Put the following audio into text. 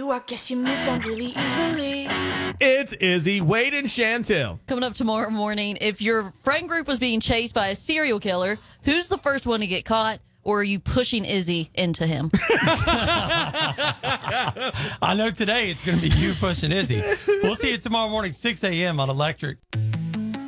I guess you moved on really easily. It's Izzy, Wade, and Chantel. Coming up tomorrow morning, if your friend group was being chased by a serial killer, who's the first one to get caught? Or are you pushing Izzy into him? I know today it's going to be you pushing Izzy. We'll see you tomorrow morning, 6 a.m. on Electric.